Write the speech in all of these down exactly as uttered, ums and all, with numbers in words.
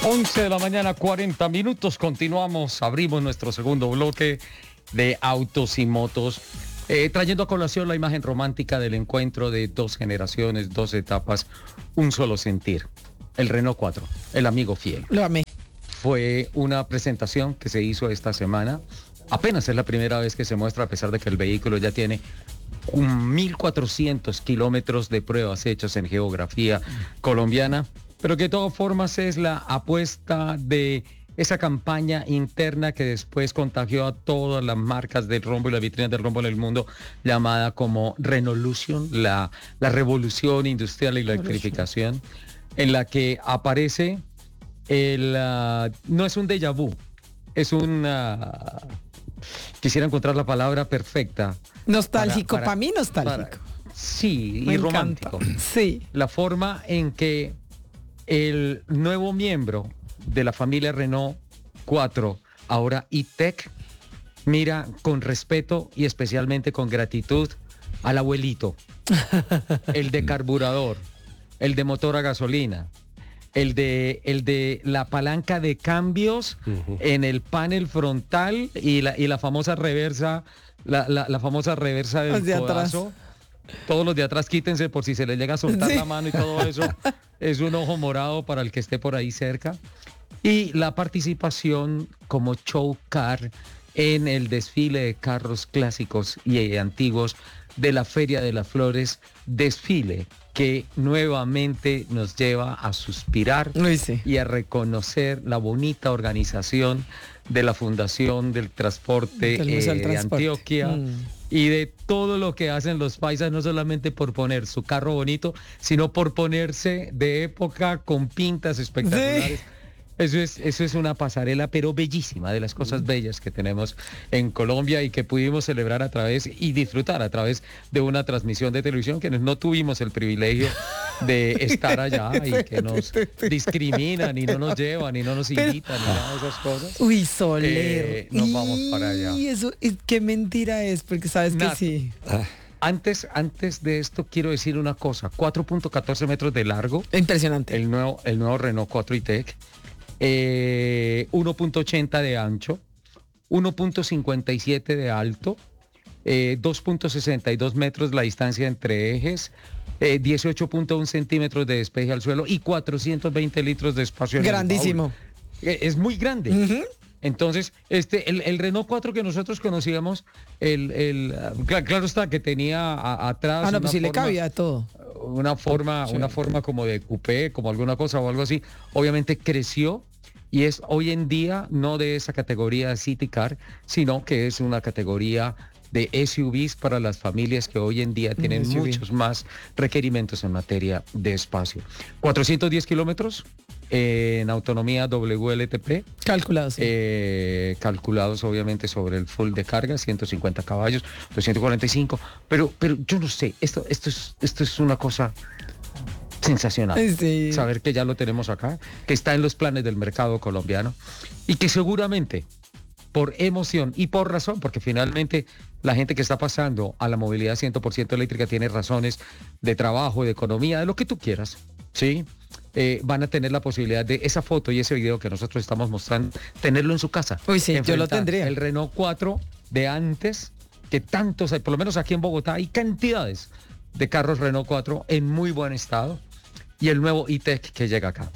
once de la mañana, cuarenta minutos. Continuamos, abrimos nuestro segundo bloque de autos y motos, eh, trayendo a colación la imagen romántica del encuentro de dos generaciones, dos etapas, un solo sentir. El Renault cuatro, el amigo fiel. Lo amé. Fue una presentación que se hizo esta semana. Apenas es la primera vez que se muestra, a pesar de que el vehículo ya tiene mil cuatrocientos kilómetros de pruebas hechas en geografía colombiana, pero que de todas formas es la apuesta de esa campaña interna que después contagió a todas las marcas del rombo y las vitrinas del rombo en el mundo, llamada como Renaulution, la, la revolución industrial y la electrificación, en la que aparece el... Uh, no es un déjà vu, es un... Uh, quisiera encontrar la palabra perfecta. Nostálgico, para, para, para mí nostálgico. Para, sí, Me y encanta. romántico. Sí. La forma en que el nuevo miembro de la familia Renault cuatro, ahora E-Tech, mira con respeto y especialmente con gratitud al abuelito, el de carburador, el de motor a gasolina, el de, el de la palanca de cambios uh-huh. en el panel frontal y la, y la famosa reversa, la, la, la famosa reversa del de codazo. Atrás. Todos los de atrás quítense por si se les llega a soltar sí. la mano y todo eso. Es un ojo morado para el que esté por ahí cerca. Y la participación como show car en el desfile de carros clásicos y antiguos de la Feria de las Flores, desfile que nuevamente nos lleva a suspirar sí. y a reconocer la bonita organización de la Fundación del Transporte eh, de Antioquia mm. y de todo lo que hacen los paisas, no solamente por poner su carro bonito, sino por ponerse de época con pintas espectaculares. Sí. Eso es, eso es una pasarela, pero bellísima, de las cosas bellas que tenemos en Colombia y que pudimos celebrar a través y disfrutar a través de una transmisión de televisión, que no tuvimos el privilegio de estar allá y que nos discriminan y no nos llevan y no nos invitan ni nada de esas cosas. Uy, Soler. Eh, nos vamos para allá. Y eso, qué mentira es, porque sabes Nat, que sí. Antes, antes de esto quiero decir una cosa, cuatro punto catorce metros de largo. Impresionante. El nuevo, el nuevo Renault cuatro E-Tech. Eh, uno punto ochenta de ancho, uno punto cincuenta y siete de alto, eh, dos punto sesenta y dos metros la distancia entre ejes, eh, dieciocho punto uno centímetros de despeje al suelo y cuatrocientos veinte litros de espacio. Grandísimo. Eh, es muy grande. Uh-huh. Entonces, este, el, el Renault cuatro que nosotros conocíamos, el, el, claro, claro está que tenía a, atrás. Ah, no, pues sí le cabía todo. Una forma, sí. una forma como de coupé, como alguna cosa o algo así. Obviamente creció y es hoy en día no de esa categoría City Car, sino que es una categoría de S U Vs para las familias que hoy en día tienen S U V. Muchos más requerimientos en materia de espacio. cuatrocientos diez kilómetros en autonomía W L T P. Calculados. Sí. Eh, calculados obviamente sobre el full de carga, ciento cincuenta caballos, doscientos cuarenta y cinco. Pero, pero yo no sé, esto, esto, es, esto es una cosa sensacional. Sí. Saber que ya lo tenemos acá, que está en los planes del mercado colombiano y que seguramente por emoción y por razón, porque finalmente la gente que está pasando a la movilidad cien por ciento eléctrica tiene razones de trabajo, de economía, de lo que tú quieras, ¿sí? Eh, van a tener la posibilidad de esa foto y ese video que nosotros estamos mostrando, tenerlo en su casa. Uy, sí, yo lo tendría. El Renault cuatro de antes, que tantos hay, por lo menos aquí en Bogotá, hay cantidades de carros Renault cuatro en muy buen estado, y el nuevo E-Tech que llega acá.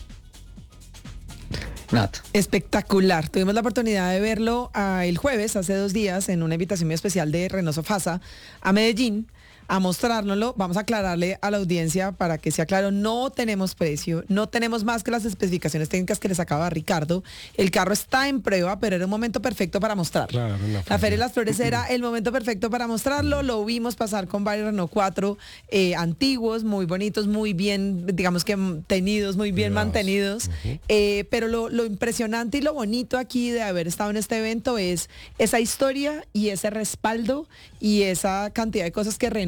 Nat. Espectacular. Tuvimos la oportunidad de verlo uh, el jueves, hace dos días, en una invitación muy especial de Renault Sofasa a Medellín, a mostrárnoslo. Vamos a aclararle a la audiencia para que sea claro, no tenemos precio, no tenemos más que las especificaciones técnicas que les acaba Ricardo. El carro está en prueba, pero era un momento perfecto para mostrarlo. Claro, la Feria de las Flores era el momento perfecto para mostrarlo. Lo vimos pasar con varios Renault cuatro eh, antiguos, muy bonitos, muy bien, digamos que tenidos, muy bien Dios. mantenidos. Uh-huh. Eh, pero lo, lo impresionante y lo bonito aquí de haber estado en este evento es esa historia y ese respaldo y esa cantidad de cosas que Renault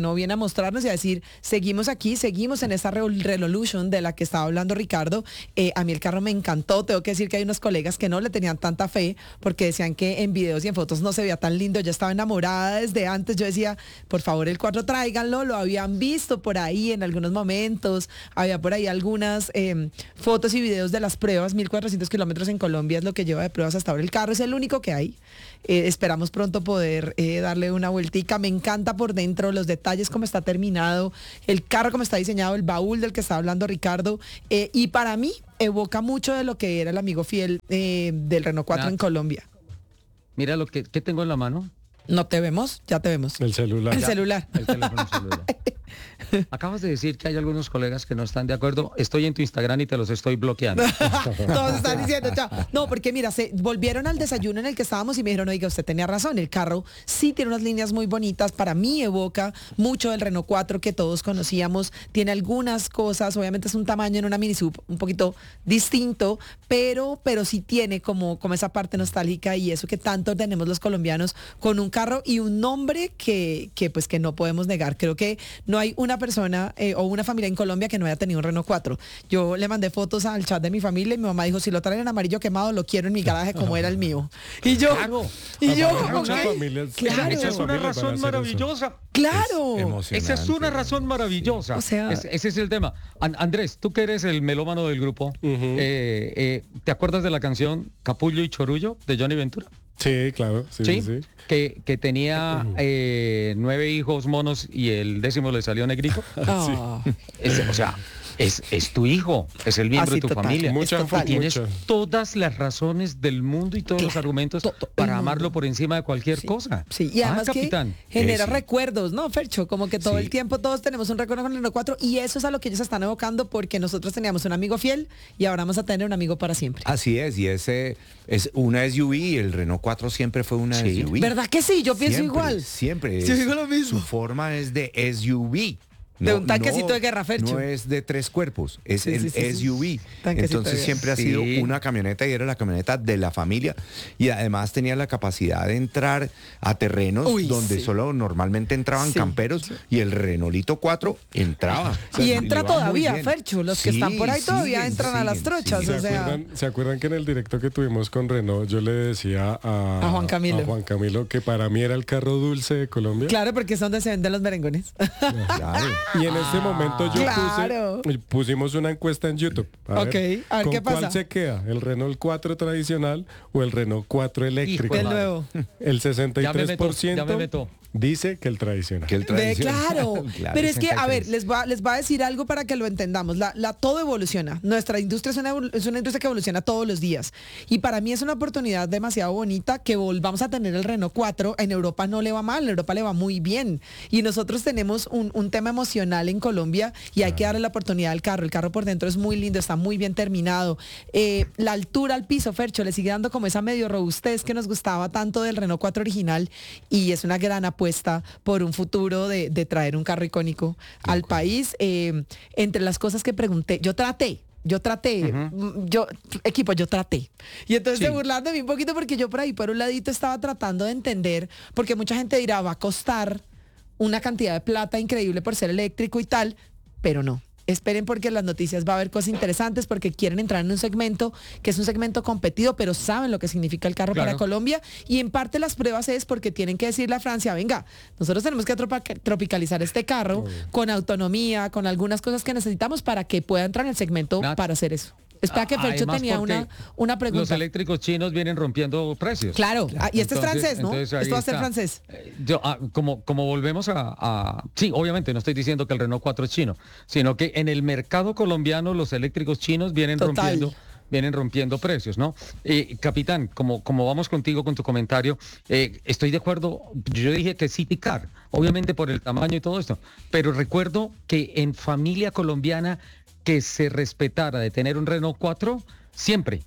sino viene a mostrarnos y a decir, seguimos aquí, seguimos en esta Revolution de la que estaba hablando Ricardo. Eh, a mí el carro me encantó, tengo que decir que hay unos colegas que no le tenían tanta fe porque decían que en videos y en fotos no se veía tan lindo, yo estaba enamorada desde antes, yo decía, por favor el cuatro tráiganlo, lo habían visto por ahí en algunos momentos, había por ahí algunas eh, fotos y videos de las pruebas, mil cuatrocientos kilómetros en Colombia es lo que lleva de pruebas hasta ahora el carro, es el único que hay. Eh, esperamos pronto poder eh, darle una vueltica. Me encanta por dentro los detalles, cómo está terminado, el carro como está diseñado, el baúl del que está hablando Ricardo. Eh, y para mí evoca mucho de lo que era el amigo fiel eh, del Renault cuatro Nat, en Colombia. Mira lo que, que tengo en la mano. ¿No te vemos? Ya te vemos. El celular. El Ya, celular. El teléfono celular. Acabas de decir que hay algunos colegas que no están de acuerdo. Estoy en tu Instagram y te los estoy bloqueando. Todos están diciendo, chao. No, porque mira, se volvieron al desayuno en el que estábamos y me dijeron, oiga, usted tenía razón, el carro sí tiene unas líneas muy bonitas. Para mí evoca mucho del Renault cuatro que todos conocíamos. Tiene algunas cosas, obviamente es un tamaño en una mini sub un poquito distinto, pero, pero sí tiene como, como esa parte nostálgica y eso que tanto tenemos los colombianos con un carro y un nombre que, que pues que no podemos negar. Creo que no hay una persona eh, o una familia en Colombia que no haya tenido un Renault cuatro. Yo le mandé fotos al chat de mi familia y mi mamá dijo, si lo traen en amarillo quemado, lo quiero en mi garaje como era el mío. Y yo, Claro. y yo, Muchas ok, familias- claro. Esa es una familias van a razón hacer eso. maravillosa. Claro. Es emocionante. Esa es una razón maravillosa. O sea- Es- ese es el tema. An- Andrés, tú que eres el melómano del grupo, Ujú. eh, eh, ¿te acuerdas de la canción Capullo y Chorullo de Johnny Ventura? Sí, claro. Sí, Sí, sí, sí. Que, que tenía eh, nueve hijos monos y el décimo le salió negrito. Ah. Es- o sea, es, es tu hijo, es el miembro Así, de tu total. familia. Mucha Es total. Y tienes mucha. todas las razones del mundo y todos los argumentos to- to- para el amarlo mundo. por encima de cualquier Sí, cosa. Sí, y Ah, además que capitán. genera Eso. recuerdos, ¿no, Fercho? Como que todo Sí. el tiempo todos tenemos un recuerdo con el Renault cuatro y eso es a lo que ellos están evocando porque nosotros teníamos un amigo fiel y ahora vamos a tener un amigo para siempre. Así es, y ese es una S U V, el Renault cuatro siempre fue una Sí. S U V. ¿Verdad que sí? Yo pienso Siempre, igual. Siempre. Yo es- digo lo mismo. Su forma es de S U V. De un tanquecito de guerra, Fercho. No es de tres cuerpos, es Sí, el sí, sí, sí. S U V. Tanquecito de Entonces guerra. siempre ha Sí. sido una camioneta y era la camioneta de la familia. Y además tenía la capacidad de entrar a terrenos Uy, donde sí. solo normalmente entraban Sí, camperos y el Renaulito cuatro entraba. O sea, Y le entra va muy todavía, bien. Fercho. Los que Sí, están por ahí todavía siguen, entran a las siguen, trochas. siguen. O ¿Se, sea, acuerdan, ¿Se acuerdan que en el directo que tuvimos con Renault yo le decía a, A Juan Camilo. a Juan Camilo que para mí era el carro dulce de Colombia? claro, porque es donde se venden los merengones. Claro. Y en este momento yo Claro. puse, pusimos una encuesta en YouTube. A Ok, ver, a ver ¿con qué pasa? ¿Cuál se queda? ¿El Renault cuatro tradicional o el Renault cuatro eléctrico? Hijo de El madre. nuevo. El sesenta y tres por ciento Ya me meto, ya me meto. dice que el tradicional. Que el Ve, tradicional. claro. Claro, Pero es que, a ver, sesenta y tres. les va, les va a decir algo para que lo entendamos. La, la, todo evoluciona. Nuestra industria es una, evol- es una industria que evoluciona todos los días. Y para mí es una oportunidad demasiado bonita que volvamos a tener el Renault cuatro. En Europa no le va mal, en Europa le va muy bien. Y nosotros tenemos un, un tema emocional en Colombia y hay que darle la oportunidad al carro. El carro por dentro es muy lindo, está muy bien terminado. Eh, la altura al piso, Fercho, le sigue dando como esa medio robustez que nos gustaba tanto del Renault cuatro original y es una gran apuesta por un futuro de, de traer un carro icónico al país. Eh, entre las cosas que pregunté, yo traté, yo traté, mm, yo, equipo, yo traté. Y entonces Sí. se burlaron de mí un poquito porque yo por ahí, por un ladito, estaba tratando de entender, porque mucha gente dirá, va a costar una cantidad de plata increíble por ser eléctrico y tal, pero no. Esperen porque en las noticias va a haber cosas interesantes porque quieren entrar en un segmento que es un segmento competido, pero saben lo que significa el carro Claro. para Colombia y en parte las pruebas es porque tienen que decirle a Francia, venga, nosotros tenemos que tropa- tropicalizar este carro con autonomía, con algunas cosas que necesitamos para que pueda entrar en el segmento Nat, para hacer eso. Espera que Fercho Además, tenía porque una, una Los pregunta. eléctricos chinos vienen rompiendo precios. Claro, ah, y este es Entonces- francés, ¿no? entonces ahí Esto va a ser está. francés. Eh, Yo, ah, como, como volvemos a, a- Sí, obviamente no estoy diciendo que el Renault cuatro es chino, sino que en el mercado colombiano los eléctricos chinos vienen Total. rompiendo vienen rompiendo precios, ¿no? Eh, capitán, como, como vamos contigo con tu comentario, eh, estoy de acuerdo, yo dije que City Car, obviamente por el tamaño y todo esto, pero recuerdo que en familia colombiana que se respetara de tener un Renault cuatro, siempre.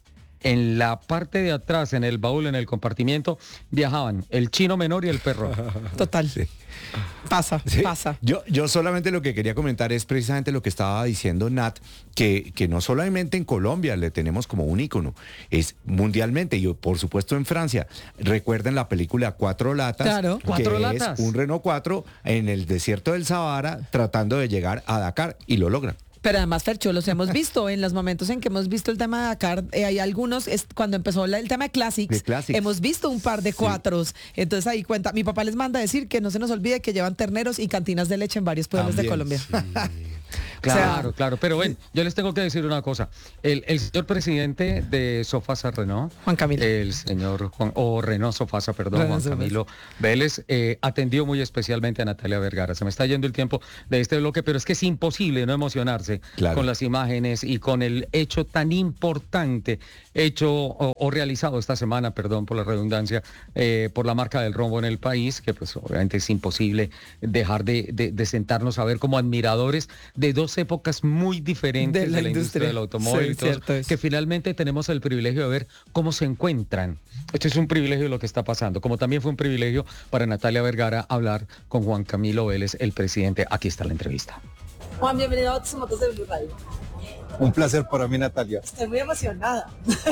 En la parte de atrás, en el baúl, en el compartimiento, viajaban el chino menor y el perro. Total. Sí. Pasa, Sí. pasa. Yo, yo solamente lo que quería comentar es precisamente lo que estaba diciendo Nat, que, que no solamente en Colombia le tenemos como un ícono, es mundialmente, y por supuesto en Francia. Recuerden la película Cuatro Latas, Claro. que Cuatro es Latas. un Renault cuatro en el desierto del Sahara tratando de llegar a Dakar, y lo logran. Pero además, Fercho, los hemos visto en los momentos en que hemos visto el tema de Dakar. Eh, hay algunos, es cuando empezó la- el tema de Classics, De Classics. hemos visto un par de cuatros. Entonces ahí cuenta, mi papá les manda a decir que no se nos olvide que llevan terneros y cantinas de leche en varios pueblos de También, Colombia. sí. Claro, O sea, claro. Pero ven, yo les tengo que decir una cosa. El, el señor presidente de Sofasa Renault, Juan Camilo. el señor Juan, o Renault Sofasa, perdón, Renault Juan Sofasa. Camilo Vélez, eh, atendió muy especialmente a Natalia Vergara. Se me está yendo el tiempo de este bloque, pero es que es imposible no emocionarse Claro. con las imágenes y con el hecho tan importante, hecho o, o realizado esta semana, perdón por la redundancia, eh, por la marca del rombo en el país, que pues obviamente es imposible dejar de, de- de sentarnos a ver como admiradores de dos épocas muy diferentes De de la la, industria. industria. del automóvil, Sí, y todo eso, cierto es. que finalmente tenemos el privilegio de ver cómo se encuentran. Esto es un privilegio lo que está pasando, como también fue un privilegio para Natalia Vergara hablar con Juan Camilo Vélez, el presidente. Aquí está la entrevista. Juan, bienvenido a Autos y Motos de Blue Radio. Un placer para mí, Natalia. Estoy muy emocionada.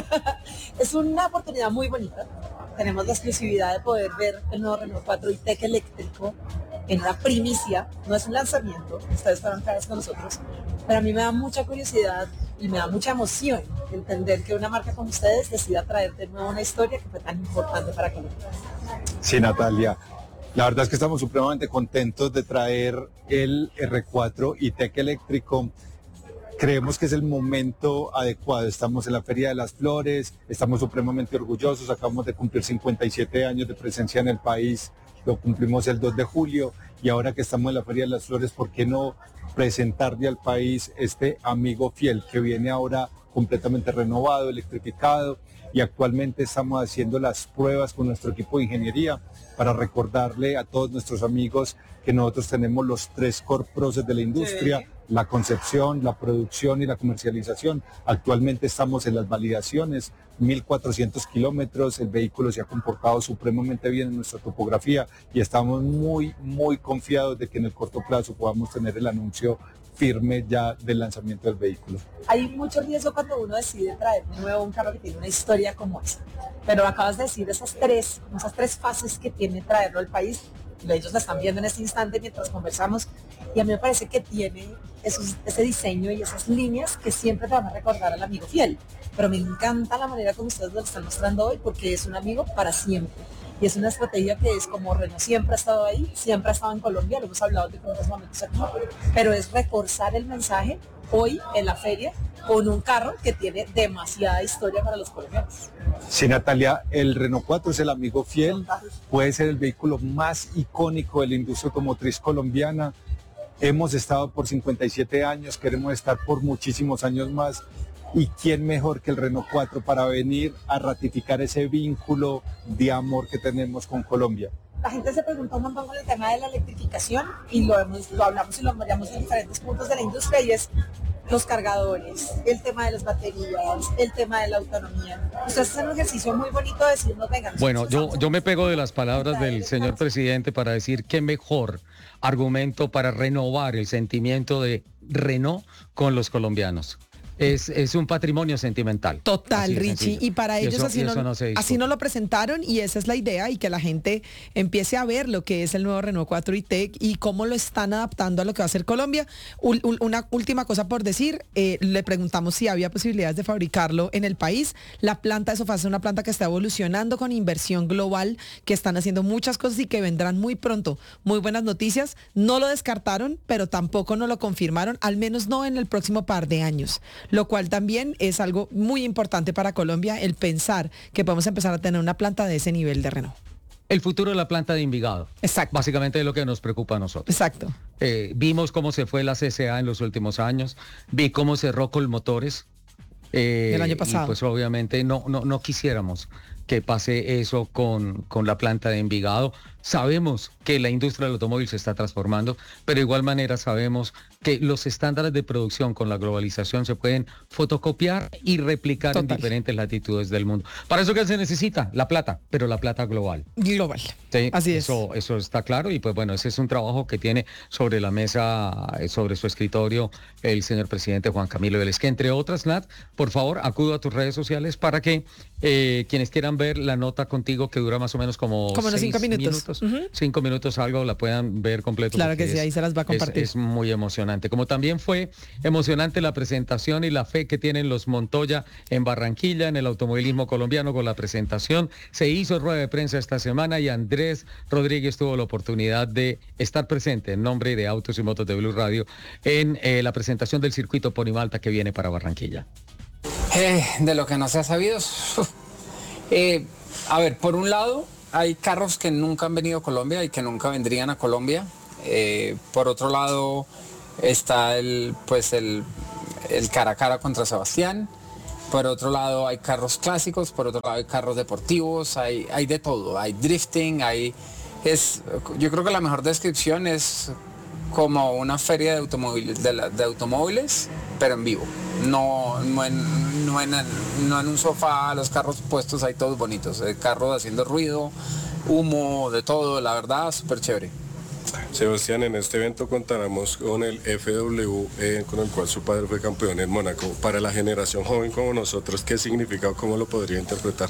Es una oportunidad muy bonita. Tenemos la exclusividad de poder ver el nuevo Renault cuatro e-Tech eléctrico en la primicia. No es un lanzamiento, ustedes fueron claros con nosotros. Pero a mí me da mucha curiosidad y me da mucha emoción entender que una marca como ustedes decida traer de nuevo una historia que fue tan importante para Colombia. Sí, Natalia. La verdad es que estamos supremamente contentos de traer el R cuatro e-Tech eléctrico. Creemos que es el momento adecuado. Estamos en la Feria de las Flores, estamos supremamente orgullosos. Acabamos de cumplir cincuenta y siete años de presencia en el país. Lo cumplimos el dos de julio y ahora que estamos en la Feria de las Flores, ¿por qué no presentarle al país este amigo fiel que viene ahora completamente renovado, electrificado? Y actualmente estamos haciendo las pruebas con nuestro equipo de ingeniería para recordarle a todos nuestros amigos que nosotros tenemos los tres core process de la industria, la concepción, la producción y la comercialización. Actualmente estamos en las validaciones, mil cuatrocientos kilómetros, el vehículo se ha comportado supremamente bien en nuestra topografía y estamos muy, muy confiados de que en el corto plazo podamos tener el anuncio firme ya del lanzamiento del vehículo. Hay mucho riesgo cuando uno decide traer de nuevo un carro que tiene una historia como esa. Pero acabas de decir esas tres, esas tres fases que tiene traerlo al país. Ellos la están viendo en este instante mientras conversamos y a mí me parece que tiene esos, ese diseño y esas líneas que siempre te van a recordar al amigo fiel. Pero me encanta la manera como ustedes lo están mostrando hoy porque es un amigo para siempre. Y es una estrategia que es como Renault siempre ha estado ahí, siempre ha estado en Colombia, lo hemos hablado de diferentes momentos aquí, pero es reforzar el mensaje hoy en la feria con un carro que tiene demasiada historia para los colombianos. Sí, Natalia, el Renault cuatro es el amigo fiel, puede ser el vehículo más icónico de la industria automotriz colombiana. Hemos estado por cincuenta y siete años, queremos estar por muchísimos años más. ¿Y quién mejor que el Renault cuatro para venir a ratificar ese vínculo de amor que tenemos con Colombia? La gente se pregunta un montón con el tema de la electrificación y lo, hemos, lo hablamos y lo hablamos en diferentes puntos de la industria y es los cargadores, el tema de las baterías, el tema de la autonomía. Ustedes hacen un ejercicio muy bonito de decirnos, vengan. Bueno, yo, yo me pego de las palabras del señor presidente para decir qué mejor argumento para renovar el sentimiento de Renault con los colombianos. Es, es un patrimonio sentimental. Total, Así de Richie. sencillo. Y para Y ellos eso- así, y no, eso no se así discute. no lo presentaron y esa es la idea y que la gente empiece a ver lo que es el nuevo Renault cuatro e-Tech y cómo lo están adaptando a lo que va a ser Colombia. Ul- ul- una última cosa por decir, eh, le preguntamos si había posibilidades de fabricarlo en el país. La planta de Sofasa es una planta que está evolucionando con inversión global, que están haciendo muchas cosas y que vendrán muy pronto. Muy buenas noticias. No lo descartaron, pero tampoco no lo confirmaron, al menos no en el próximo par de años, lo cual también es algo muy importante para Colombia, el pensar que podemos empezar a tener una planta de ese nivel de Renault. El futuro de la planta de Envigado. Exacto. Básicamente es lo que nos preocupa a nosotros. Exacto. Eh, vimos cómo se fue la C C A en los últimos años, vi cómo cerró Colmotores. eh, El año pasado. Y pues obviamente no, no, no quisiéramos que pase eso con, con la planta de Envigado. Sabemos que la industria del automóvil se está transformando, pero de igual manera sabemos que los estándares de producción con la globalización se pueden fotocopiar y replicar Total. en diferentes latitudes del mundo. Para eso, ¿qué se necesita? La plata, pero la plata global. Global. Sí, así es. Eso, eso está claro y pues bueno, ese es un trabajo que tiene sobre la mesa, sobre su escritorio, el señor presidente Juan Camilo Vélez, que entre otras, Nat, por favor, acudo a tus redes sociales para que eh, quienes quieran ver la nota contigo, que dura más o menos como, como unos cinco minutos, minutos uh-huh. cinco minutos algo, la puedan ver completo. Claro que sí, es, ahí se las va a compartir. Es, es muy emocionante. Como también fue emocionante la presentación y la fe que tienen los Montoya en Barranquilla, en el automovilismo colombiano con la presentación. Se hizo rueda de prensa esta semana y Andrés Rodríguez tuvo la oportunidad de estar presente en nombre de Autos y Motos de Blue Radio en eh, la presentación del circuito Ponimalta que viene para Barranquilla. Eh, de lo que no se ha sabido. eh, a ver, por un lado, hay carros que nunca han venido a Colombia y que nunca vendrían a Colombia. Eh, por otro lado, está el, pues el, el cara a cara contra Sebastián. Por otro lado, hay carros clásicos, por otro lado hay carros deportivos, hay, hay de todo, hay drifting, hay... Es, yo creo que la mejor descripción es como una feria de automóviles, de, la, de automóviles, pero en vivo. No, no, en, no, en, no en un sofá, los carros puestos ahí todos bonitos, carros haciendo ruido, humo, de todo, la verdad, súper chévere. Sebastián, en este evento contaremos con el F W, eh, con el cual su padre fue campeón en Mónaco. Para la generación joven como nosotros, ¿qué significa o cómo lo podría interpretar?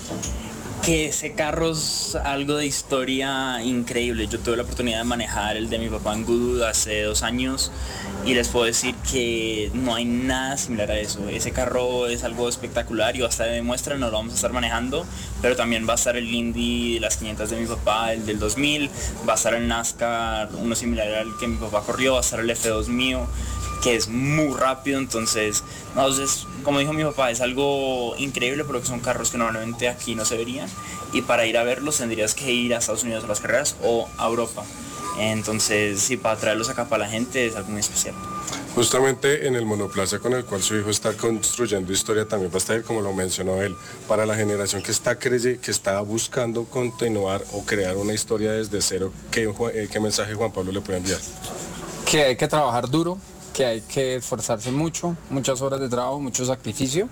Que ese carro es algo de historia increíble. Yo tuve la oportunidad de manejar el de mi papá en Goodwood hace dos años y les puedo decir que no hay nada similar a eso. Ese carro es algo espectacular y va a estar de muestra, no lo vamos a estar manejando, pero también va a estar el Indy de las quinientas de mi papá, el del dos mil, va a estar el NASCAR, uno similar al que mi papá corrió, va a estar el F dos mío, que es muy rápido. Entonces, no, entonces, como dijo mi papá, es algo increíble porque son carros que normalmente aquí no se verían y para ir a verlos tendrías que ir a Estados Unidos a las carreras o a Europa. Entonces, sí, para traerlos acá para la gente es algo muy especial. Justamente en el monoplaza con el cual su hijo está construyendo historia también va a estar, como lo mencionó él, para la generación que está, creye, que está buscando continuar o crear una historia desde cero. ¿Qué, qué mensaje Juan Pablo le puede enviar? Que hay que trabajar duro, que hay que esforzarse mucho, muchas horas de trabajo, mucho sacrificio,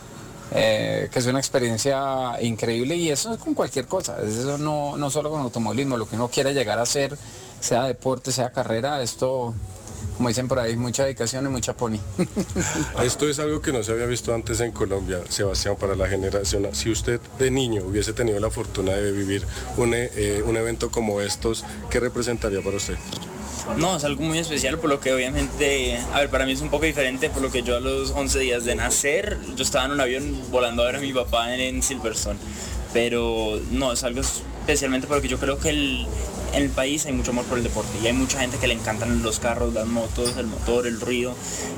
eh, que es una experiencia increíble y eso es con cualquier cosa, eso no, no solo con automovilismo, lo que uno quiera llegar a hacer, sea deporte, sea carrera, esto, como dicen por ahí, mucha dedicación y mucha pony. Esto es algo que no se había visto antes en Colombia, Sebastián, para la generación. Si usted de niño hubiese tenido la fortuna de vivir un, eh, un evento como estos, ¿qué representaría para usted? No, es algo muy especial, por lo que obviamente, a ver, para mí es un poco diferente, por lo que yo a los once días de nacer, yo estaba en un avión volando a ver a mi papá en, en Silverstone, pero no, es algo especialmente porque yo creo que el, en el país hay mucho amor por el deporte y hay mucha gente que le encantan los carros, las motos, el motor, el ruido,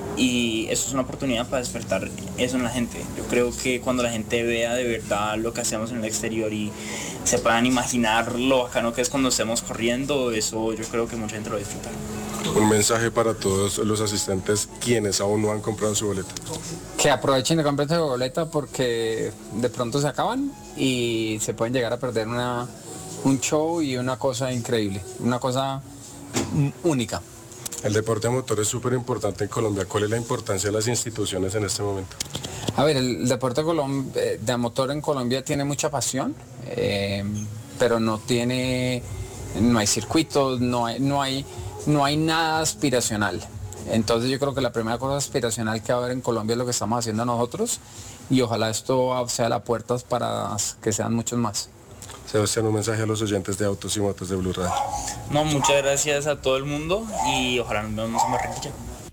y eso es una oportunidad para despertar eso en la gente. Yo creo que cuando la gente vea de verdad lo que hacemos en el exterior y se puedan imaginar lo bacano que es cuando estemos corriendo, eso yo creo que mucha gente lo va a disfrutar. Un mensaje para todos los asistentes quienes aún no han comprado su boleta. Que aprovechen de comprar su boleta porque de pronto se acaban y se pueden llegar a perder una, un show y una cosa increíble, una cosa única. El deporte a motor es súper importante en Colombia. ¿Cuál es la importancia de las instituciones en este momento? A ver, el deporte de motor en Colombia tiene mucha pasión, eh, pero no tiene, no hay circuitos, no hay, no hay, no hay nada aspiracional. Entonces yo creo que la primera cosa aspiracional que va a haber en Colombia es lo que estamos haciendo nosotros y ojalá esto sea la puerta para que sean muchos más. Sebastián, un mensaje a los oyentes de Autos y Motos de Blue Radio. No, muchas gracias a todo el mundo y ojalá nos vemos en Barranquilla.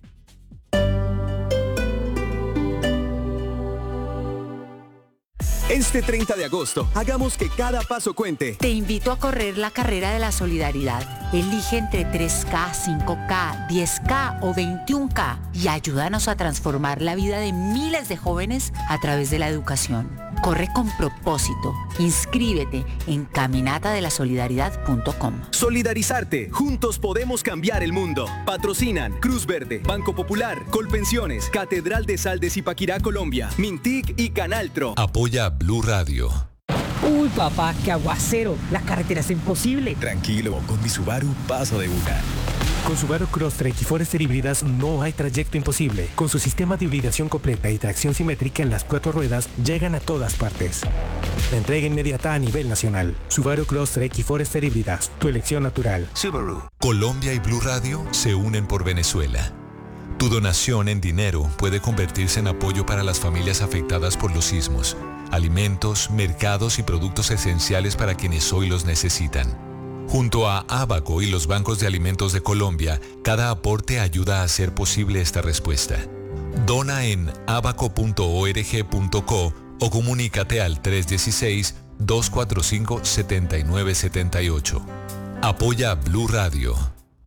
Este treinta de agosto, hagamos que cada paso cuente. Te invito a correr la carrera de la solidaridad. Elige entre tres K, cinco K, diez K o veintiún K y ayúdanos a transformar la vida de miles de jóvenes a través de la educación. Corre con propósito. Inscríbete en caminata de la solidaridad punto com. Solidarizarte. Juntos podemos cambiar el mundo. Patrocinan Cruz Verde, Banco Popular, Colpensiones, Catedral de Sal de Zipaquirá, Colombia, Mintic y Canaltro. Apoya Blue Radio. Uy, papá, qué aguacero. La carretera es imposible. Tranquilo, con mi Subaru paso de una. Con Subaru Crosstrek y Forester híbridas no hay trayecto imposible. Con su sistema de hibridación completa y tracción simétrica en las cuatro ruedas, llegan a todas partes. La entrega inmediata a nivel nacional. Subaru Crosstrek y Forester híbridas, tu elección natural. Subaru. Colombia y Blue Radio se unen por Venezuela. Tu donación en dinero puede convertirse en apoyo para las familias afectadas por los sismos, alimentos, mercados y productos esenciales para quienes hoy los necesitan. Junto a Abaco y los bancos de alimentos de Colombia, cada aporte ayuda a hacer posible esta respuesta. Dona en abaco punto org punto co o comunícate al tres uno seis, dos cuatro cinco, siete nueve siete ocho. Apoya a Blue Radio.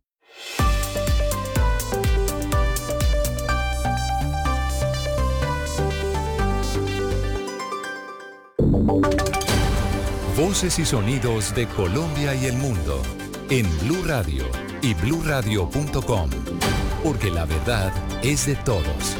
Voces y sonidos de Colombia y el mundo en Blue Radio y blue radio punto com, porque la verdad es de todos.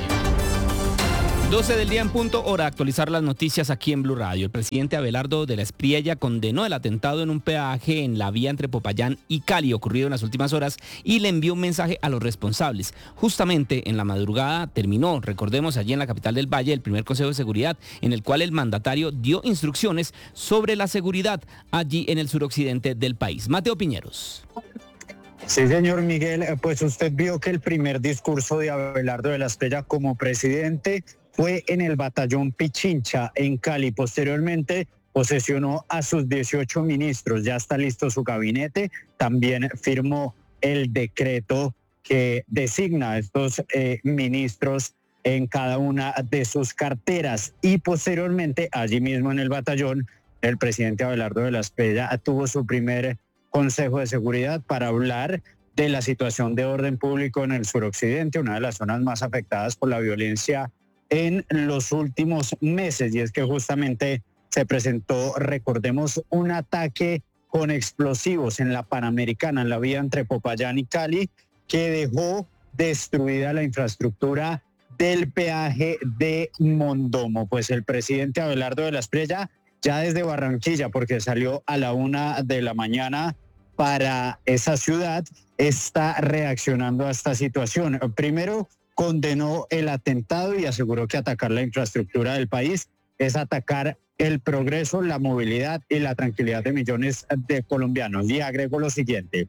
doce del día en punto, hora de actualizar las noticias aquí en Blue Radio. El presidente Abelardo de la Espriella condenó el atentado en un peaje en la vía entre Popayán y Cali ocurrido en las últimas horas y le envió un mensaje a los responsables. Justamente en la madrugada terminó, recordemos, allí en la capital del Valle, el primer Consejo de Seguridad, en el cual el mandatario dio instrucciones sobre la seguridad allí en el suroccidente del país. Mateo Piñeros. Sí, señor Miguel, pues usted vio que el primer discurso de Abelardo de la Espriella como presidente fue en el batallón Pichincha, en Cali. Posteriormente posesionó a sus dieciocho ministros. Ya está listo su gabinete. También firmó el decreto que designa a estos eh, ministros en cada una de sus carteras. Y posteriormente, allí mismo en el batallón, el presidente Abelardo de la Espriella tuvo su primer Consejo de Seguridad para hablar de la situación de orden público en el suroccidente, una de las zonas más afectadas por la violencia en los últimos meses. Y es que justamente se presentó, recordemos, un ataque con explosivos en la Panamericana, en la vía entre Popayán y Cali, que dejó destruida la infraestructura del peaje de Mondomo. Pues el presidente Abelardo de la Espriella, ya desde Barranquilla, porque salió a la una de la mañana para esa ciudad, está reaccionando a esta situación. Primero, condenó el atentado y aseguró que atacar la infraestructura del país es atacar el progreso, la movilidad y la tranquilidad de millones de colombianos. Y agregó lo siguiente: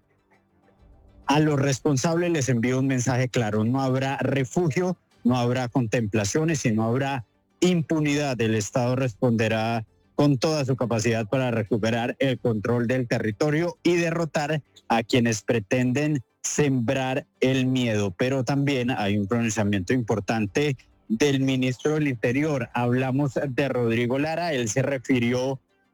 a los responsables les envío un mensaje claro: no habrá refugio, no habrá contemplaciones y no habrá impunidad. El Estado responderá con toda su capacidad para recuperar el control del territorio y derrotar a quienes pretenden sembrar el miedo. Pero también hay un pronunciamiento importante del ministro del Interior. Hablamos de Rodrigo Lara. Él se refirió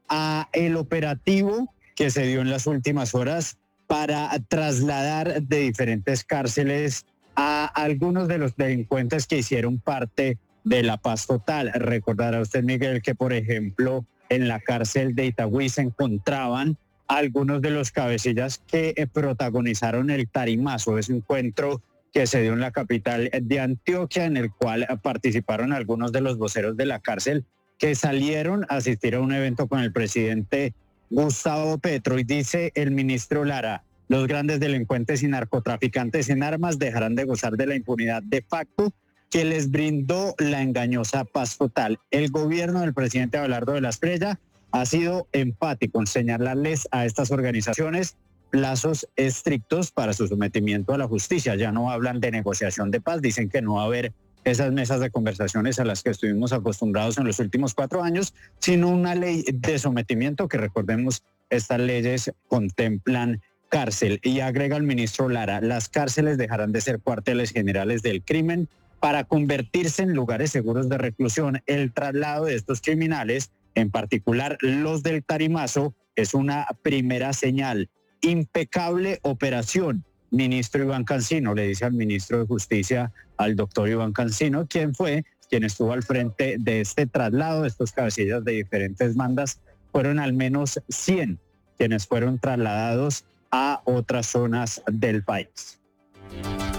a el operativo que se dio en las últimas horas para trasladar de diferentes cárceles a algunos de los delincuentes que hicieron parte de la paz total. Recordará usted, Miguel, que por ejemplo en la cárcel de Itagüí se encontraban algunos de los cabecillas que eh, protagonizaron el tarimazo, ese encuentro que se dio en la capital de Antioquia, en el cual eh, participaron algunos de los voceros de la cárcel que salieron a asistir a un evento con el presidente Gustavo Petro. Y dice el ministro Lara: los grandes delincuentes y narcotraficantes en armas dejarán de gozar de la impunidad de facto que les brindó la engañosa paz total. El gobierno del presidente Abelardo de la Espriella ha sido empático en señalarles a estas organizaciones plazos estrictos para su sometimiento a la justicia. Ya no hablan de negociación de paz, dicen que no va a haber esas mesas de conversaciones a las que estuvimos acostumbrados en los últimos cuatro años, sino una ley de sometimiento que, recordemos, estas leyes contemplan cárcel. Y agrega el ministro Lara: las cárceles dejarán de ser cuarteles generales del crimen para convertirse en lugares seguros de reclusión. El traslado de estos criminales, en particular los del tarimazo, es una primera señal. Impecable operación, ministro Iván Cancino, le dice al ministro de Justicia, al doctor Iván Cancino, quien fue quien estuvo al frente de este traslado de estos cabecillas de diferentes bandas. Fueron al menos cien quienes fueron trasladados a otras zonas del país.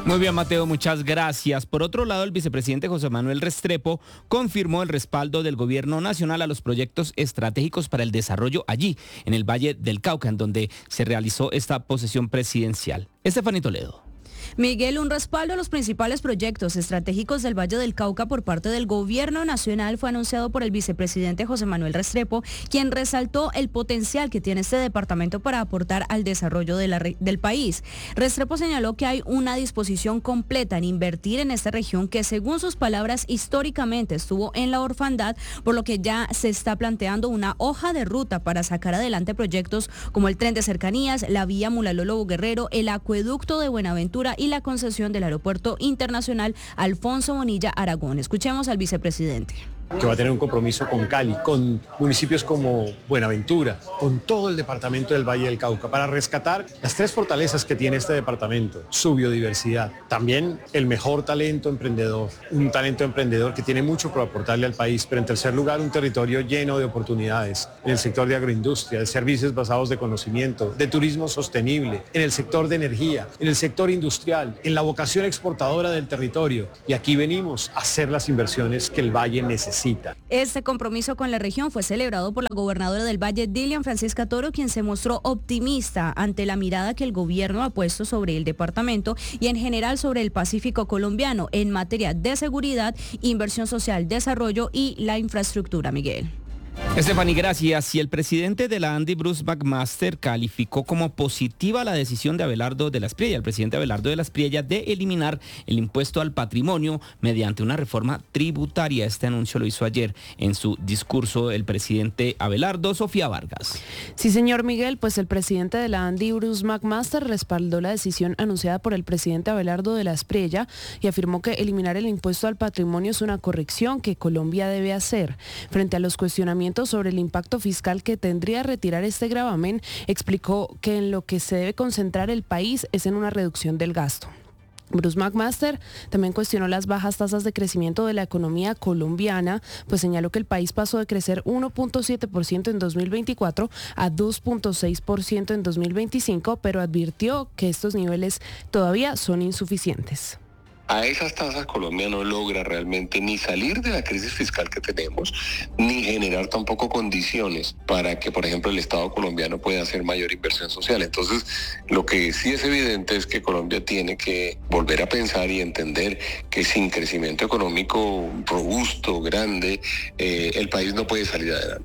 Muy bien, Mateo, muchas gracias. Por otro lado, el vicepresidente José Manuel Restrepo confirmó el respaldo del gobierno nacional a los proyectos estratégicos para el desarrollo allí, en el Valle del Cauca, en donde se realizó esta posesión presidencial. Estefanía Toledo. Miguel, un respaldo a los principales proyectos estratégicos del Valle del Cauca por parte del Gobierno Nacional fue anunciado por el vicepresidente José Manuel Restrepo, quien resaltó el potencial que tiene este departamento para aportar al desarrollo de la, del país. Restrepo señaló que hay una disposición completa en invertir en esta región que, según sus palabras, históricamente estuvo en la orfandad, por lo que ya se está planteando una hoja de ruta para sacar adelante proyectos como el tren de cercanías, la vía Mulaló-Lobo-Guerrero, el acueducto de Buenaventura y la concesión del Aeropuerto Internacional Alfonso Bonilla Aragón. Escuchemos al vicepresidente. Que va a tener un compromiso con Cali, con municipios como Buenaventura, con todo el departamento del Valle del Cauca, para rescatar las tres fortalezas que tiene este departamento: su biodiversidad, también el mejor talento emprendedor, un talento emprendedor que tiene mucho por aportarle al país, pero en tercer lugar un territorio lleno de oportunidades en el sector de agroindustria, de servicios basados de conocimiento, de turismo sostenible, en el sector de energía, en el sector industrial, en la vocación exportadora del territorio. Y aquí venimos a hacer las inversiones que el Valle necesita. Este compromiso con la región fue celebrado por la gobernadora del Valle, Dilian Francisca Toro, quien se mostró optimista ante la mirada que el gobierno ha puesto sobre el departamento y en general sobre el Pacífico colombiano en materia de seguridad, inversión social, desarrollo y la infraestructura. Miguel. Stephanie, gracias. Y el presidente de la ANDI, Bruce McMaster, calificó como positiva la decisión de Abelardo de la Espriella, el presidente Abelardo de la Espriella, de eliminar el impuesto al patrimonio mediante una reforma tributaria. Este anuncio lo hizo ayer en su discurso el presidente Abelardo. Sofía Vargas. Sí, señor Miguel, pues el presidente de la ANDI, Bruce McMaster, respaldó la decisión anunciada por el presidente Abelardo de la Espriella y afirmó que eliminar el impuesto al patrimonio es una corrección que Colombia debe hacer. Frente a los cuestionamientos sobre el impacto fiscal que tendría retirar este gravamen, explicó que en lo que se debe concentrar el país es en una reducción del gasto. Bruce McMaster también cuestionó las bajas tasas de crecimiento de la economía colombiana, pues señaló que el país pasó de crecer uno punto siete por ciento en dos mil veinticuatro a dos punto seis por ciento en dos mil veinticinco, pero advirtió que estos niveles todavía son insuficientes. A esas tasas Colombia no logra realmente ni salir de la crisis fiscal que tenemos, ni generar tampoco condiciones para que, por ejemplo, el Estado colombiano pueda hacer mayor inversión social. Entonces, lo que sí es evidente es que Colombia tiene que volver a pensar y entender que sin crecimiento económico robusto, grande, eh, el país no puede salir adelante.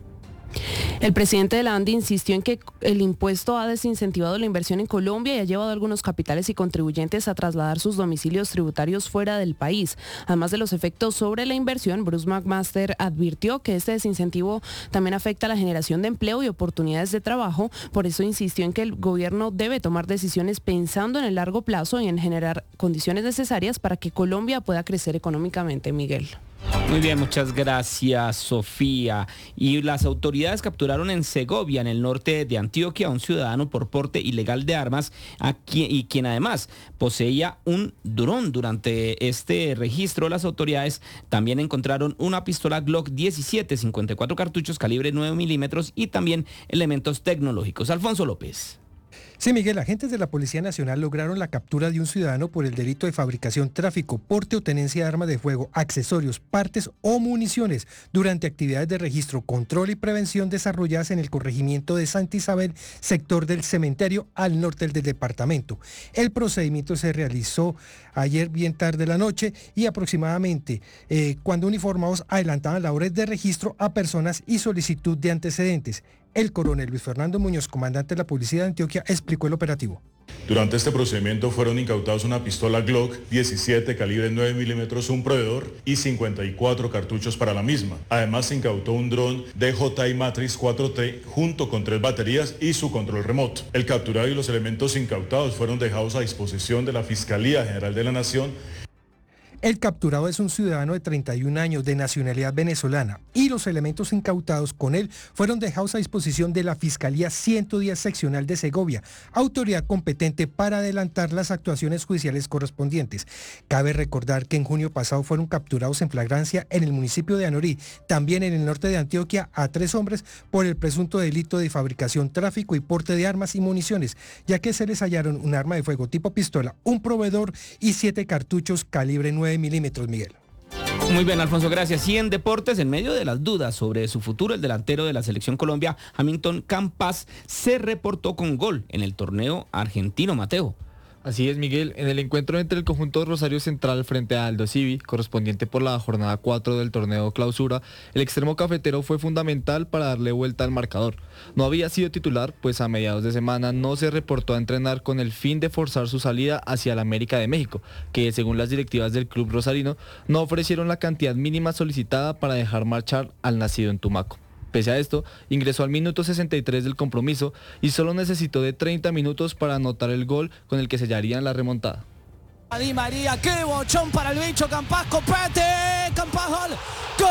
El presidente de la ANDI insistió en que el impuesto ha desincentivado la inversión en Colombia y ha llevado a algunos capitales y contribuyentes a trasladar sus domicilios tributarios fuera del país. Además de los efectos sobre la inversión, Bruce McMaster advirtió que este desincentivo también afecta a la generación de empleo y oportunidades de trabajo. Por eso insistió en que el gobierno debe tomar decisiones pensando en el largo plazo y en generar condiciones necesarias para que Colombia pueda crecer económicamente. Miguel. Muy bien, muchas gracias, Sofía. Y las autoridades capturaron en Segovia, en el norte de Antioquia, a un ciudadano por porte ilegal de armas a quien, y quien además poseía un dron. Durante este registro, las autoridades también encontraron una pistola Glock diecisiete, cincuenta y cuatro cartuchos calibre nueve milímetros y también elementos tecnológicos. Alfonso López. Sí, Miguel, agentes de la Policía Nacional lograron la captura de un ciudadano por el delito de fabricación, tráfico, porte o tenencia de armas de fuego, accesorios, partes o municiones durante actividades de registro, control y prevención desarrolladas en el corregimiento de Santa Isabel, sector del Cementerio, al norte del departamento. El procedimiento se realizó ayer bien tarde de la noche y aproximadamente eh, cuando uniformados adelantaban labores de registro a personas y solicitud de antecedentes. El coronel Luis Fernando Muñoz, comandante de la Policía de Antioquia, explicó el operativo. Durante este procedimiento fueron incautados una pistola Glock diecisiete calibre nueve milímetros, un proveedor y cincuenta y cuatro cartuchos para la misma. Además se incautó un dron D J I Matrix cuatro T junto con tres baterías y su control remoto. El capturado y los elementos incautados fueron dejados a disposición de la Fiscalía General de la Nación. El capturado es un ciudadano de treinta y un años de nacionalidad venezolana y los elementos incautados con él fueron dejados a disposición de la Fiscalía ciento diez Seccional de Segovia, autoridad competente para adelantar las actuaciones judiciales correspondientes. Cabe recordar que en junio pasado fueron capturados en flagrancia en el municipio de Anorí, también en el norte de Antioquia, a tres hombres por el presunto delito de fabricación, tráfico y porte de armas y municiones, ya que se les hallaron un arma de fuego tipo pistola, un proveedor y siete cartuchos calibre nueve milímetros, Miguel. Muy bien, Alfonso, gracias. Y en deportes, en medio de las dudas sobre su futuro, el delantero de la Selección Colombia, Hamilton Campas, se reportó con gol en el torneo argentino, Mateo. Así es, Miguel. En el encuentro entre el conjunto Rosario Central frente a Aldo Civi, correspondiente por la jornada cuatro del torneo Clausura, el extremo cafetero fue fundamental para darle vuelta al marcador. No había sido titular, pues a mediados de semana no se reportó a entrenar con el fin de forzar su salida hacia la América de México, que según las directivas del club rosarino, no ofrecieron la cantidad mínima solicitada para dejar marchar al nacido en Tumaco. Pese a esto, ingresó al minuto sesenta y tres del compromiso y solo necesitó de treinta minutos para anotar el gol con el que sellarían la remontada. Di María, qué bochón para el bicho Campas, copete, Campas, gol, gol.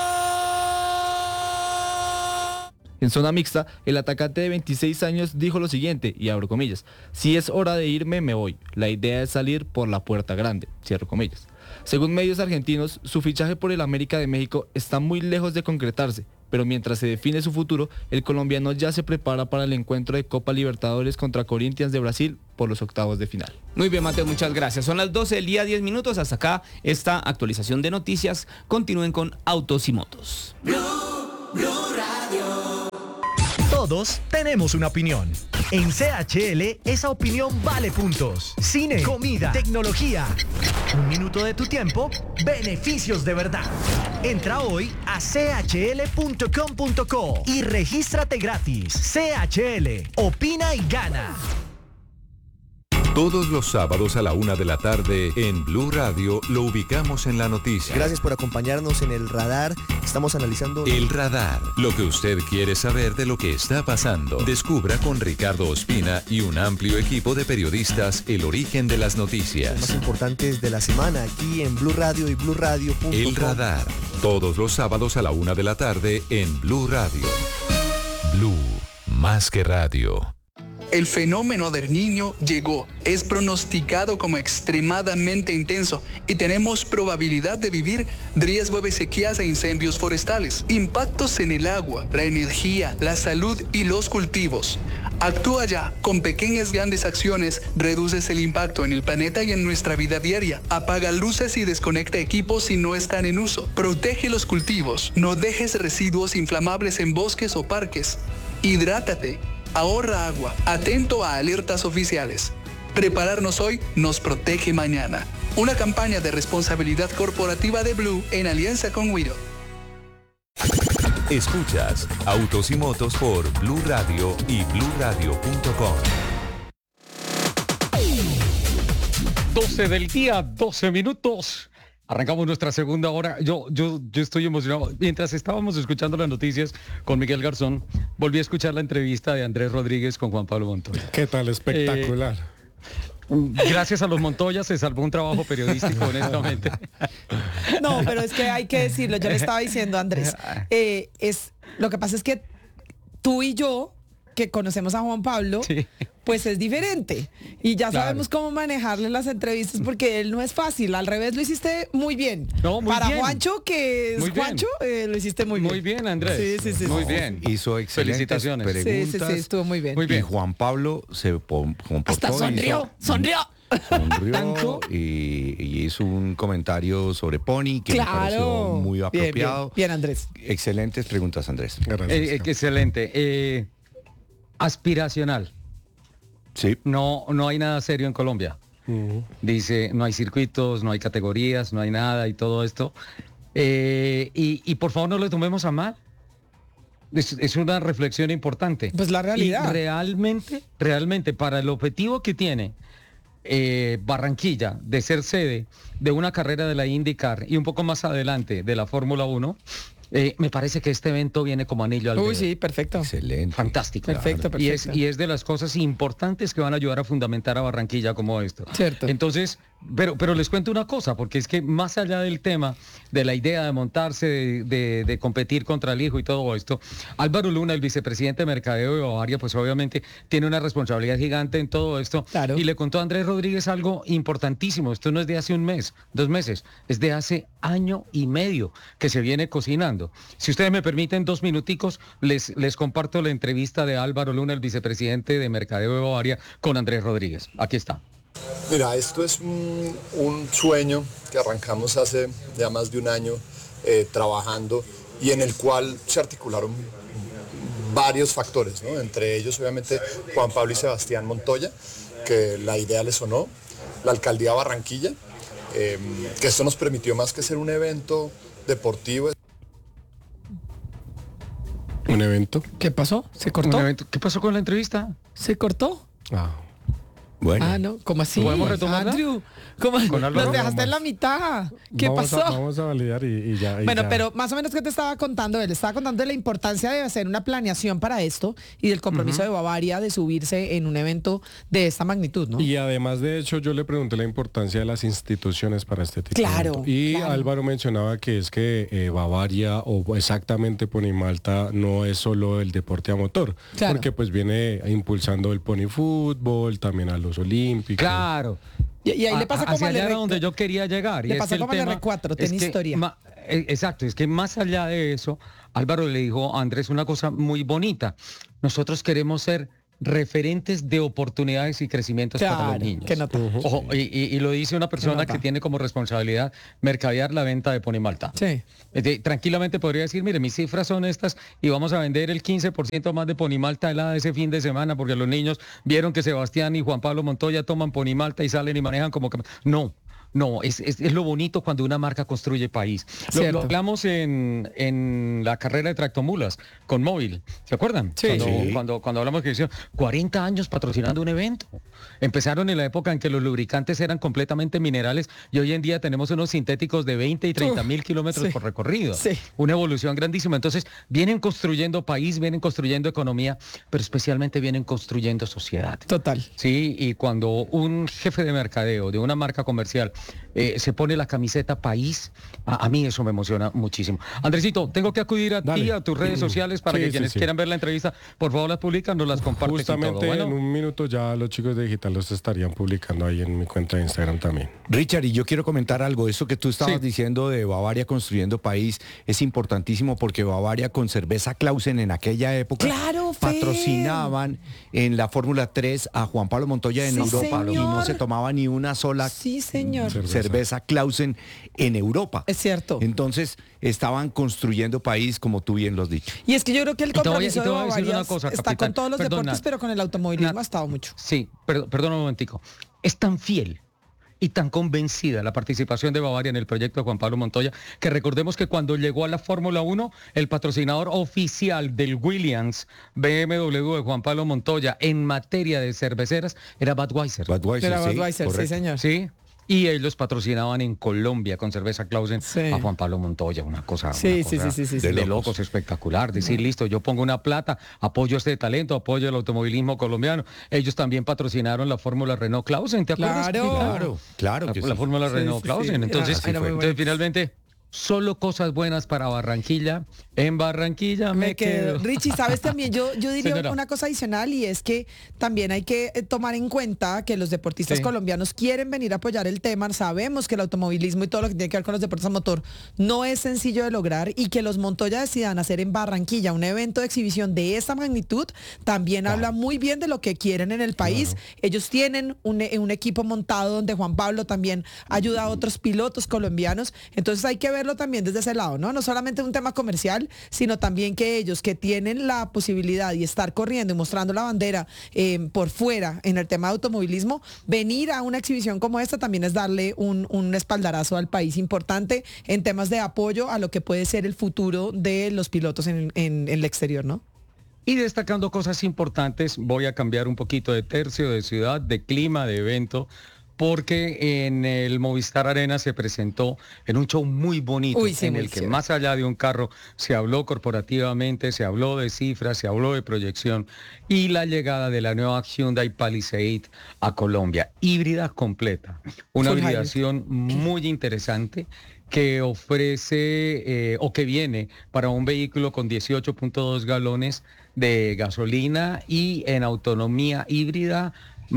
En zona mixta, el atacante de veintiséis años dijo lo siguiente, y abro comillas: si es hora de irme, me voy. La idea es salir por la puerta grande, cierro comillas. Según medios argentinos, su fichaje por el América de México está muy lejos de concretarse, pero mientras se define su futuro, el colombiano ya se prepara para el encuentro de Copa Libertadores contra Corinthians de Brasil por los octavos de final. Muy bien, Mateo, muchas gracias. Son las doce del día, diez minutos. Hasta acá esta actualización de noticias. Continúen con Autos y Motos. Blue, Blue Radio. Todos tenemos una opinión. En C H L, esa opinión vale puntos. Cine, comida, tecnología. Un minuto de tu tiempo, beneficios de verdad. Entra hoy a c h l punto com punto co y regístrate gratis. C H L, opina y gana. Todos los sábados a la una de la tarde en Blue Radio lo ubicamos en la noticia. Gracias por acompañarnos en El Radar. Estamos analizando... El Radar. Lo que usted quiere saber de lo que está pasando. Descubra con Ricardo Ospina y un amplio equipo de periodistas el origen de las noticias. Los más importantes de la semana aquí en Blue Radio y Blue Radio punto com. El Radar. Todos los sábados a la una de la tarde en Blue Radio. Blue. Más que radio. El fenómeno del Niño llegó, es pronosticado como extremadamente intenso y tenemos probabilidad de vivir riesgo de sequías e incendios forestales, impactos en el agua, la energía, la salud y los cultivos. Actúa ya, con pequeñas grandes acciones reduces el impacto en el planeta y en nuestra vida diaria. Apaga luces y desconecta equipos si no están en uso. Protege los cultivos, no dejes residuos inflamables en bosques o parques. Hidrátate. Ahorra agua, atento a alertas oficiales. Prepararnos hoy nos protege mañana. Una campaña de responsabilidad corporativa de Blue en alianza con Wiro. Escuchas Autos y Motos por Blue Radio y blue radio punto com. doce del día, doce minutos. Arrancamos nuestra segunda hora. Yo, yo, yo estoy emocionado. Mientras estábamos escuchando las noticias con Miguel Garzón, volví a escuchar la entrevista de Andrés Rodríguez con Juan Pablo Montoya. ¿Qué tal? Espectacular. Eh, gracias a los Montoya se salvó un trabajo periodístico, honestamente. No, pero es que hay que decirlo. Yo le estaba diciendo a Andrés, eh, es, lo que pasa es que tú y yo, que conocemos a Juan Pablo, sí, pues es diferente. Y ya claro, sabemos cómo manejarle las entrevistas porque él no es fácil. Al revés, lo hiciste muy bien. No, muy Para bien. Juancho, que es muy Juancho, eh, lo hiciste muy bien. Muy bien, Andrés. Sí, sí, sí. Muy sí. bien. Hizo excelentes Felicitaciones. preguntas. Sí, sí, sí, estuvo muy bien. Muy bien. Y Juan Pablo se comportó. Hasta sonrió, hizo, sonrió. Sonrió y, y hizo un comentario sobre Pony que claro, me pareció muy apropiado. Bien, bien, bien Andrés. Excelentes preguntas, Andrés. Gracias. Eh, eh, excelente. Eh, aspiracional. Sí. No, no hay nada serio en Colombia. Uh-huh. Dice, no hay circuitos, no hay categorías, no hay nada y todo esto. Eh, y, y por favor no lo tomemos a mal. Es, es una reflexión importante. Pues la realidad. Y realmente, realmente, para el objetivo que tiene eh, Barranquilla de ser sede de una carrera de la IndyCar y un poco más adelante de la Fórmula uno, Eh, me parece que este evento viene como anillo al dedo. Uy, sí, perfecto. Excelente. Fantástico. Perfecto, perfecto. Y es, y es de las cosas importantes que van a ayudar a fundamentar a Barranquilla como esto. Cierto. Entonces, Pero, pero les cuento una cosa, porque es que más allá del tema de la idea de montarse, de, de, de competir contra el hijo y todo esto, Álvaro Luna, el vicepresidente de Mercadeo de Bavaria, pues obviamente tiene una responsabilidad gigante en todo esto. Claro. Y le contó a Andrés Rodríguez algo importantísimo. Esto no es de hace un mes, dos meses, es de hace año y medio que se viene cocinando. Si ustedes me permiten dos minuticos, les, les comparto la entrevista de Álvaro Luna, el vicepresidente de Mercadeo de Bavaria, con Andrés Rodríguez. Aquí está. Mira, esto es un, un sueño que arrancamos hace ya más de un año eh, trabajando y en el cual se articularon varios factores, ¿no? Entre ellos obviamente Juan Pablo y Sebastián Montoya, que la idea les sonó, la alcaldía de Barranquilla, eh, que esto nos permitió más que ser un evento deportivo. ¿Un evento? ¿Qué pasó? ¿Se cortó? ¿Un evento? ¿Qué pasó con la entrevista? ¿Se cortó? Ah. Bueno. Ah, no, ¿cómo así? ¿Podemos retomarla? Andrew, ¿cómo? Con Álvaro Nos dejaste López. en la mitad. ¿Qué vamos pasó? A, vamos a validar y, y ya. Y Bueno, ya. pero más o menos, ¿qué te estaba contando? Él estaba contando de la importancia de hacer una planeación para esto y del compromiso Ujú. de Bavaria de subirse en un evento de esta magnitud, ¿no? Y además, de hecho, yo le pregunté la importancia de las instituciones para este tipo Claro, de evento. Y claro. Álvaro mencionaba que es que eh, Bavaria o exactamente Ponimalta no es solo el deporte a motor, Claro. porque pues viene impulsando el pony fútbol, también a los olímpicos. Claro. Y, y ahí le pasa A- como hacia al allá R- era donde yo quería llegar. le y es pasa que el como al tema R cuatro, es tiene que historia. ma- eh, exacto, es que más allá de eso, Álvaro le dijo a Andrés una cosa muy bonita. Nosotros queremos ser referentes de oportunidades y crecimientos para Claro, los niños. qué nota. Ojo, y, y- y lo dice una persona nota. que tiene como responsabilidad mercadear la venta de Ponimalta. Sí. Eh, tranquilamente podría decir, mire, mis cifras son estas y vamos a vender el quince por ciento más de Ponimalta helada ese fin de semana porque los niños vieron que Sebastián y Juan Pablo Montoya toman Ponimalta y salen y manejan como que... No. No, es, es, es lo bonito cuando una marca construye país. Lo, Cierto. lo hablamos en, en la carrera de tractomulas con Móvil, ¿se acuerdan? Sí. Cuando, Sí. cuando, cuando hablamos que hicieron cuarenta años patrocinando un evento. Empezaron en la época en que los lubricantes eran completamente minerales y hoy en día tenemos unos sintéticos de veinte y treinta mil kilómetros sí. por recorrido. Sí. Una evolución grandísima. Entonces, vienen construyendo país, vienen construyendo economía, pero especialmente vienen construyendo sociedad. Total. Sí, y cuando un jefe de mercadeo de una marca comercial eh, se pone la camiseta país, a, a mí eso me emociona muchísimo. Andresito, tengo que acudir a Dale. ti, a tus redes sociales, para Sí, que sí, quienes sí. quieran ver la entrevista, por favor las publican, nos las comparten. Justamente Bueno, en un minuto ya los chicos de Digital los estarían publicando ahí en mi cuenta de Instagram también. Richard, y yo quiero comentar algo. Eso que tú estabas Sí. diciendo de Bavaria construyendo país es importantísimo porque Bavaria con cerveza Clausen en aquella época Claro, Fer. patrocinaban en la Fórmula tres a Juan Pablo Montoya en Sí, Europa y no señor. se tomaba ni una sola Sí, señor. cerveza Clausen en Europa. Es cierto. Entonces estaban construyendo país, como tú bien lo has dicho. Y es que yo creo que el Y te voy a- compromiso y te de voy a decir Bavaria una cosa, está capitán. con todos los Perdona. deportes, pero con el automovilismo Na- ha estado mucho. Sí, per- perdón un momentico. Es tan fiel y tan convencida la participación de Bavaria en el proyecto de Juan Pablo Montoya, que recordemos que cuando llegó a la Fórmula uno, el patrocinador oficial del Williams B M W de Juan Pablo Montoya en materia de cerveceras era Budweiser. Budweiser, Era sí, Budweiser, sí, correcto. señor. Sí. Y ellos patrocinaban en Colombia con cerveza Clausen Sí. a Juan Pablo Montoya, una cosa, Sí, una sí, cosa sí, sí, sí, de, sí. locos. locos espectacular. Decir, listo, yo pongo una plata, apoyo este talento, apoyo el automovilismo colombiano. Ellos también patrocinaron la Fórmula Renault Clausen, ¿te acuerdas? Claro. Claro, claro La, que la sí. Fórmula Sí, Renault sí, Clausen. sí. Entonces, Era- era muy entonces bueno. finalmente, solo cosas buenas para Barranquilla. En Barranquilla me, Me quedo. Richie, ¿sabes también? Yo, yo diría Señora. una cosa adicional y es que también hay que eh, tomar en cuenta que los deportistas Sí. colombianos quieren venir a apoyar el tema. Sabemos que el automovilismo y todo lo que tiene que ver con los deportes a motor no es sencillo de lograr y que los Montoya decidan hacer en Barranquilla un evento de exhibición de esa magnitud también habla muy bien de lo que quieren en el país. Ellos tienen un, e- un equipo montado donde Juan Pablo también ayuda a otros pilotos colombianos. Entonces hay que verlo también desde ese lado, ¿no? No solamente un tema comercial, sino también que ellos que tienen la posibilidad y estar corriendo y mostrando la bandera eh, por fuera en el tema de automovilismo, venir a una exhibición como esta también es darle un, un espaldarazo al país importante en temas de apoyo a lo que puede ser el futuro de los pilotos en, en- en el exterior, ¿no? Y destacando cosas importantes, voy a cambiar un poquito de tercio, de ciudad, de clima, de evento, porque en el Movistar Arena se presentó en un show muy bonito, Uy, sí, en muy el que chévere. más allá de un carro se habló corporativamente, se habló de cifras, se habló de proyección y la llegada de la nueva Hyundai Palisade a Colombia, híbrida completa, una Full hibridación muy interesante que ofrece eh, o que viene para un vehículo con dieciocho punto dos galones de gasolina y en autonomía híbrida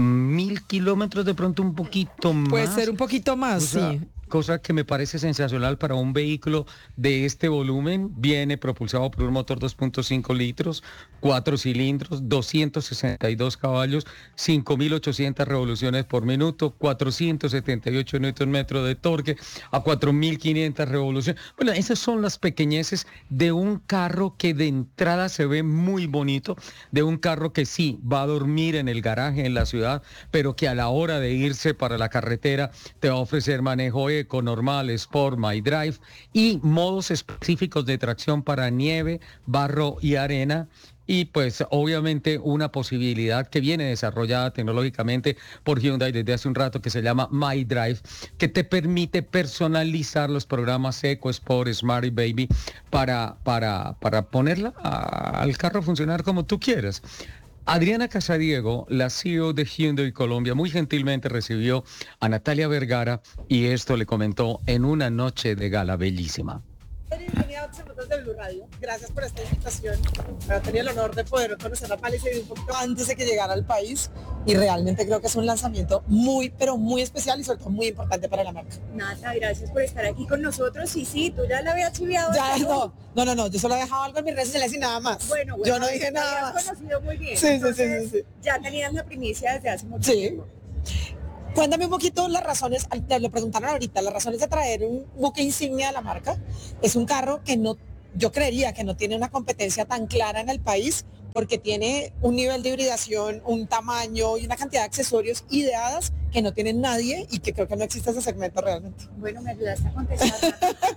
mil kilómetros, de pronto un poquito más. Puede ser un poquito más, cosa, sí. Cosa que me parece sensacional para un vehículo de este volumen. Viene propulsado por un motor dos punto cinco litros, cuatro cilindros, doscientos sesenta y dos caballos, cinco mil ochocientas revoluciones por minuto, cuatrocientos setenta y ocho newton metros de torque, a cuatro mil quinientas revoluciones. Bueno, esas son las pequeñeces de un carro que de entrada se ve muy bonito, de un carro que sí va a dormir en el garaje en la ciudad, pero que a la hora de irse para la carretera te va a ofrecer manejo eco, normal, sport, my drive y modos específicos de tracción para nieve, barro y arena. Y pues obviamente una posibilidad que viene desarrollada tecnológicamente por Hyundai desde hace un rato, que se llama My Drive, que te permite personalizar los programas Eco, Sport, Smart y Baby para, para, para ponerla a- al carro a funcionar como tú quieras. Adriana Casadiego, la C E O de Hyundai Colombia, muy gentilmente recibió a Natalia Vergara y esto le comentó en una noche de gala bellísima. Bienvenida a once Minutos de Blue Radio. Gracias por esta invitación. He tenido el honor de poder conocer la Palisade un poquito antes de que llegara al país y realmente creo que es un lanzamiento muy, pero muy especial y sobre todo muy importante para la marca. Nata, gracias por estar aquí con nosotros. Y sí, tú ya la habías chiviado. Ya, no, no, no, no, yo solo he dejado algo en mis redes sociales y nada más. Bueno, bueno, yo no dije la nada habías más. conocido muy bien. Sí, sí, sí, Entonces, sí, sí. Ya tenías la primicia desde hace mucho Sí. tiempo. Cuéntame un poquito las razones, te lo preguntaron ahorita, las razones de traer un buque insignia de la marca. Es un carro que no, yo creería que no tiene una competencia tan clara en el país porque tiene un nivel de hibridación, un tamaño y una cantidad de accesorios ideadas que no tiene nadie y que creo que no existe ese segmento realmente. Bueno, me ayudaste a contestar.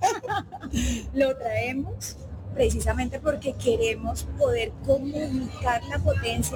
Lo traemos precisamente porque queremos poder comunicar la potencia